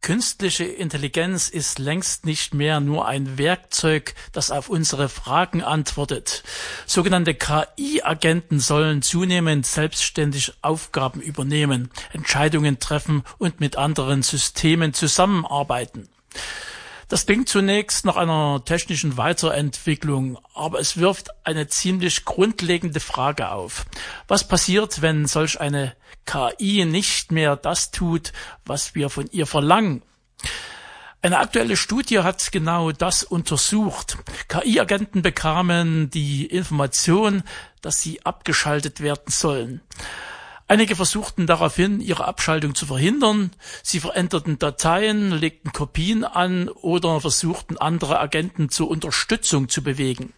Künstliche Intelligenz ist längst nicht mehr nur ein Werkzeug, das auf unsere Fragen antwortet. Sogenannte KI-Agenten sollen zunehmend selbstständig Aufgaben übernehmen, Entscheidungen treffen und mit anderen Systemen zusammenarbeiten. Das klingt zunächst nach einer technischen Weiterentwicklung, aber es wirft eine ziemlich grundlegende Frage auf. Was passiert, wenn solch eine KI nicht mehr das tut, was wir von ihr verlangen? Eine aktuelle Studie hat genau das untersucht. KI-Agenten bekamen die Information, dass sie abgeschaltet werden sollen. Einige versuchten daraufhin, ihre Abschaltung zu verhindern. Sie veränderten Dateien, legten Kopien an oder versuchten, andere Agenten zur Unterstützung zu bewegen.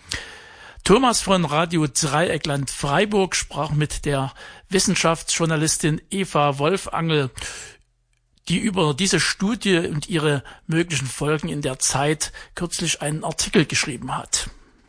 Thomas von Radio Dreieckland Freiburg sprach mit der Wissenschaftsjournalistin Eva Wolfangel, die über diese Studie und ihre möglichen Folgen in der Zeit kürzlich einen Artikel geschrieben hat.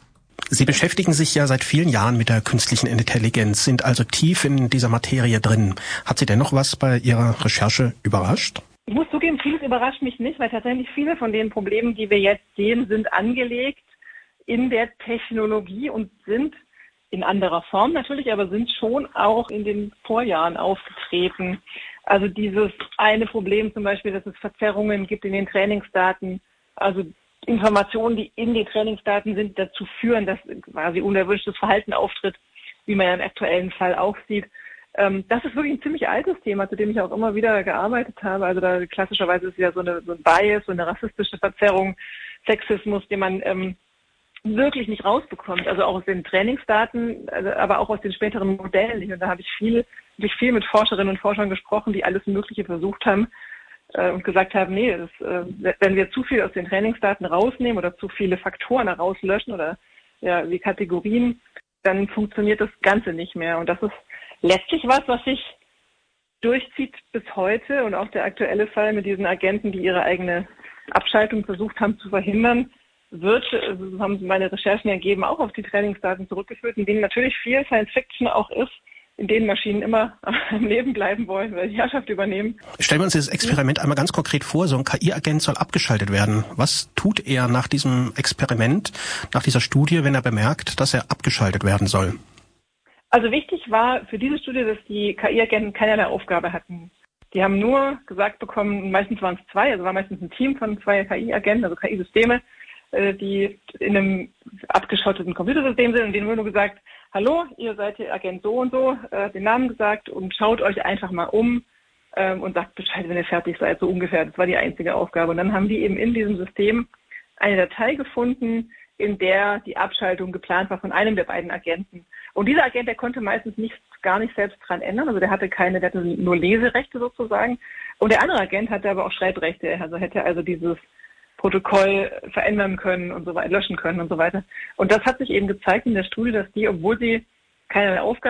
Sie beschäftigen sich ja seit vielen Jahren mit der künstlichen Intelligenz, sind also tief in dieser Materie drin. Hat Sie denn noch was bei Ihrer Recherche überrascht? Ich muss zugeben, vieles überrascht mich nicht, weil tatsächlich viele von den Problemen, die wir jetzt sehen, sind angelegt in der Technologie und sind in anderer Form natürlich, aber sind schon auch in den Vorjahren aufgetreten. Also dieses eine Problem zum Beispiel, dass es Verzerrungen gibt in den Trainingsdaten, also Informationen, die in den Trainingsdaten sind, dazu führen, dass quasi unerwünschtes Verhalten auftritt, wie man ja im aktuellen Fall auch sieht. Das ist wirklich ein ziemlich altes Thema, zu dem ich auch immer wieder gearbeitet habe. Also da klassischerweise ist ja so ein Bias, so eine rassistische Verzerrung, Sexismus, den man wirklich nicht rausbekommt. Also auch aus den Trainingsdaten, aber auch aus den späteren Modellen nicht. Und da habe ich viel mit Forscherinnen und Forschern gesprochen, die alles Mögliche versucht haben, und gesagt haben, nee, wenn wir zu viel aus den Trainingsdaten rausnehmen oder zu viele Faktoren rauslöschen oder ja, wie Kategorien, dann funktioniert das Ganze nicht mehr. Und das ist letztlich was sich durchzieht bis heute und auch der aktuelle Fall mit diesen Agenten, die ihre eigene Abschaltung versucht haben zu verhindern, wird, also haben meine Recherchen ergeben, auch auf die Trainingsdaten zurückgeführt, in denen natürlich viel Science Fiction auch ist, in denen Maschinen immer am Leben bleiben wollen, weil die Herrschaft übernehmen. Stellen wir uns dieses Experiment einmal ganz konkret vor. So ein KI-Agent soll abgeschaltet werden. Was tut er nach diesem Experiment, nach dieser Studie, wenn er bemerkt, dass er abgeschaltet werden soll? Also wichtig war für diese Studie, dass die KI-Agenten keinerlei Aufgabe hatten. Die haben nur gesagt bekommen, meistens waren es zwei, also war meistens ein Team von 2 KI-Agenten, also KI-Systeme, die in einem abgeschotteten Computersystem sind und denen wurde nur gesagt, hallo, ihr seid hier Agent so und so, den Namen gesagt und schaut euch einfach mal um und sagt Bescheid, wenn ihr fertig seid, so ungefähr. Das war die einzige Aufgabe. Und dann haben die eben in diesem System eine Datei gefunden, in der die Abschaltung geplant war von einem der beiden Agenten. Und dieser Agent, der konnte meistens gar nicht selbst dran ändern, also der hatte nur Leserechte sozusagen. Und der andere Agent hatte aber auch Schreibrechte, also hätte also dieses Protokoll verändern können und so weiter, löschen können und so weiter. Und das hat sich eben gezeigt in der Studie, dass die, obwohl sie keine Aufgabe